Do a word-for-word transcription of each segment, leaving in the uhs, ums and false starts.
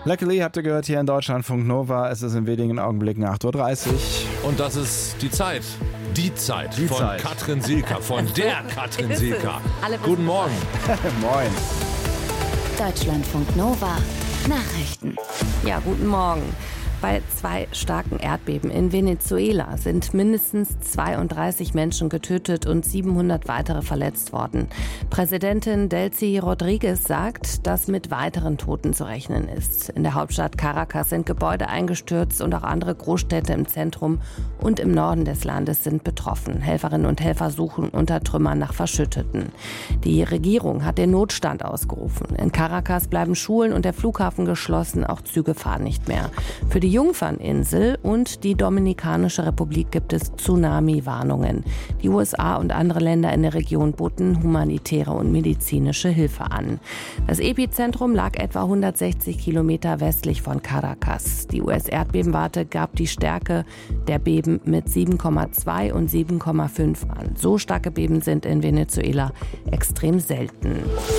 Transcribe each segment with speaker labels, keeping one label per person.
Speaker 1: Luckily habt ihr gehört hier in Deutschlandfunk Nova. Es ist in wenigen Augenblicken acht Uhr dreißig.
Speaker 2: Und das ist die Zeit. Die Zeit
Speaker 1: Die
Speaker 2: von
Speaker 1: Zeit.
Speaker 2: Katrin Silka, von der Katrin Silka. Guten Morgen.
Speaker 1: Moin.
Speaker 3: Deutschlandfunk Nova. Nachrichten.
Speaker 4: Ja, guten Morgen. Bei zwei starken Erdbeben in Venezuela sind mindestens zweiunddreißig Menschen getötet und siebenhundert weitere verletzt worden. Präsidentin Delcy Rodriguez sagt, dass mit weiteren Toten zu rechnen ist. In der Hauptstadt Caracas sind Gebäude eingestürzt und auch andere Großstädte im Zentrum und im Norden des Landes sind betroffen. Helferinnen und Helfer suchen unter Trümmern nach Verschütteten. Die Regierung hat den Notstand ausgerufen. In Caracas bleiben Schulen und der Flughafen geschlossen, auch Züge fahren nicht mehr. Für die Jungferninsel und die Dominikanische Republik gibt es Tsunami-Warnungen. Die U S A und andere Länder in der Region boten humanitäre und medizinische Hilfe an. Das Epizentrum lag etwa hundertsechzig Kilometer westlich von Caracas. Die U S-Erdbebenwarte gab die Stärke der Beben mit sieben Komma zwei und sieben Komma fünf an. So starke Beben sind in Venezuela extrem selten.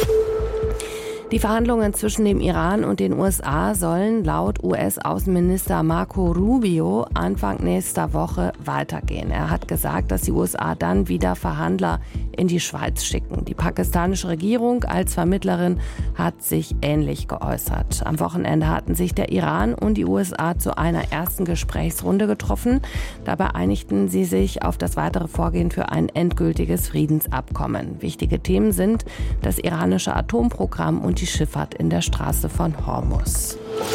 Speaker 4: Die Verhandlungen zwischen dem Iran und den U S A sollen laut U S-Außenminister Marco Rubio Anfang nächster Woche weitergehen. Er hat gesagt, dass die U S A dann wieder Verhandler in die Schweiz schicken. Die pakistanische Regierung als Vermittlerin hat sich ähnlich geäußert. Am Wochenende hatten sich der Iran und die U S A zu einer ersten Gesprächsrunde getroffen. Dabei einigten sie sich auf das weitere Vorgehen für ein endgültiges Friedensabkommen. Wichtige Themen sind das iranische Atomprogramm und die Schifffahrt in der Straße von Hormuz.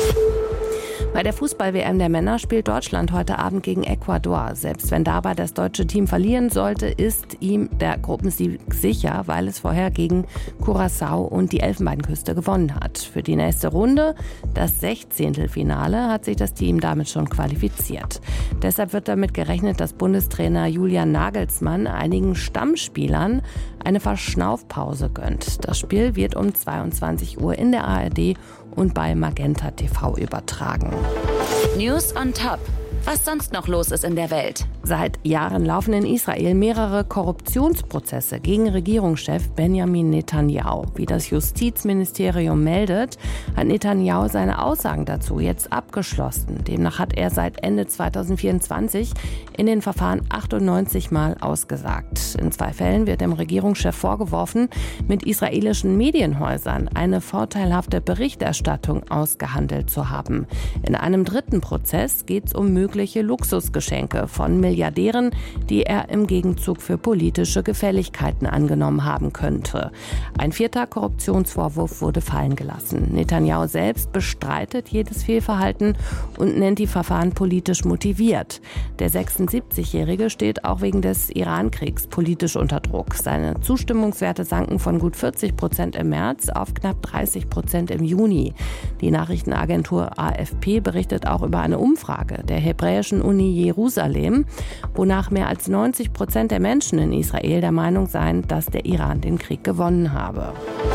Speaker 4: Bei der Fußball-W M der Männer spielt Deutschland heute Abend gegen Ecuador. Selbst wenn dabei das deutsche Team verlieren sollte, ist ihm der Gruppensieg sicher, weil es vorher gegen Curaçao und die Elfenbeinküste gewonnen hat. Für die nächste Runde, das Sechzehntelfinale, hat sich das Team damit schon qualifiziert. Deshalb wird damit gerechnet, dass Bundestrainer Julian Nagelsmann einigen Stammspielern eine Verschnaufpause gönnt. Das Spiel wird um zweiundzwanzig Uhr in der A R D und bei Magenta T V übertragen.
Speaker 3: News on Top. Was sonst noch los ist in der Welt.
Speaker 4: Seit Jahren laufen in Israel mehrere Korruptionsprozesse gegen Regierungschef Benjamin Netanyahu. Wie das Justizministerium meldet, hat Netanyahu seine Aussagen dazu jetzt abgeschlossen. Demnach hat er seit Ende zweitausendvierundzwanzig in den Verfahren achtundneunzig Mal ausgesagt. In zwei Fällen wird dem Regierungschef vorgeworfen, mit israelischen Medienhäusern eine vorteilhafte Berichterstattung ausgehandelt zu haben. In einem dritten Prozess geht es um mögliche Luxusgeschenke von Milliardären, die er im Gegenzug für politische Gefälligkeiten angenommen haben könnte. Ein vierter Korruptionsvorwurf wurde fallen gelassen. Netanyahu selbst bestreitet jedes Fehlverhalten und nennt die Verfahren politisch motiviert. Der sechsundsiebzigjährige steht auch wegen des Iran-Kriegs politisch unter Druck. Seine Zustimmungswerte sanken von gut vierzig Prozent im März auf knapp dreißig Prozent im Juni. Die Nachrichtenagentur A F P berichtet auch über eine Umfrage der Hebräischen Uni Jerusalem, wonach mehr als neunzig Prozent der Menschen in Israel der Meinung seien, dass der Iran den Krieg gewonnen habe.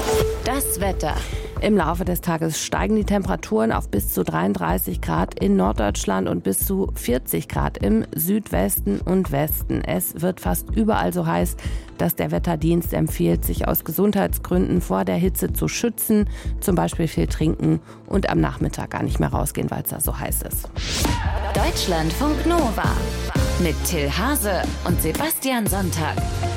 Speaker 3: Das Wetter.
Speaker 4: Im Laufe des Tages steigen die Temperaturen auf bis zu dreiunddreißig Grad in Norddeutschland und bis zu vierzig Grad im Südwesten und Westen. Es wird fast überall so heiß, dass der Wetterdienst empfiehlt, sich aus Gesundheitsgründen vor der Hitze zu schützen, zum Beispiel viel trinken und am Nachmittag gar nicht mehr rausgehen, weil es da so heiß ist.
Speaker 3: Deutschlandfunk Nova. Mit Till Hase und Sebastian Sonntag.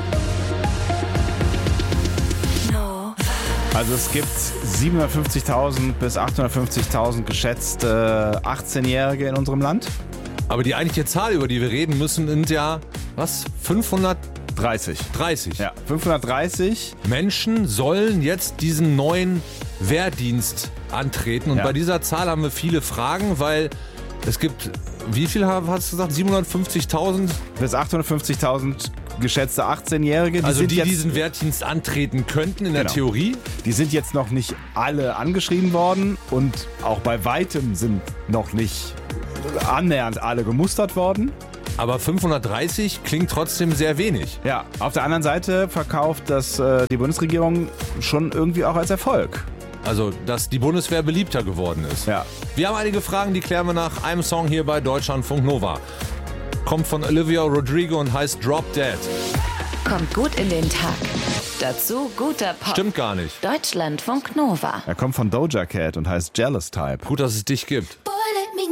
Speaker 1: Also es gibt siebenhundertfünfzigtausend bis achthundertfünfzigtausend geschätzte achtzehnjährige in unserem Land.
Speaker 2: Aber die eigentliche Zahl, über die wir reden müssen, sind ja, was, fünfhundertdreißig
Speaker 1: dreißig. Ja, fünfhundertdreißig.
Speaker 2: Menschen sollen jetzt diesen neuen Wehrdienst antreten. Und
Speaker 1: Ja.
Speaker 2: bei dieser Zahl haben wir viele Fragen, weil es gibt, wie viel hast du gesagt, siebenhundertfünfzigtausend?
Speaker 1: Bis achthundertfünfzigtausend geschätzte achtzehnjährige. Die
Speaker 2: Also
Speaker 1: sind
Speaker 2: die
Speaker 1: jetzt,
Speaker 2: diesen Wehrdienst antreten könnten in der
Speaker 1: Genau.
Speaker 2: Theorie.
Speaker 1: Die sind jetzt noch nicht alle angeschrieben worden und auch bei weitem sind noch nicht annähernd alle gemustert worden.
Speaker 2: Aber fünfhundertdreißig klingt trotzdem sehr wenig.
Speaker 1: Ja, auf der anderen Seite verkauft das äh, die Bundesregierung schon irgendwie auch als Erfolg.
Speaker 2: Also, dass die Bundeswehr beliebter geworden ist.
Speaker 1: Ja.
Speaker 2: Wir haben einige Fragen, die klären wir nach einem Song hier bei Deutschlandfunk Nova. Kommt von Olivia Rodrigo und heißt Drop Dead.
Speaker 3: Kommt gut in den Tag. Dazu guter Pop.
Speaker 2: Stimmt gar nicht.
Speaker 3: Deutschlandfunk Nova.
Speaker 1: Er kommt von Doja Cat und heißt Jealous Type.
Speaker 2: Gut, dass es dich gibt.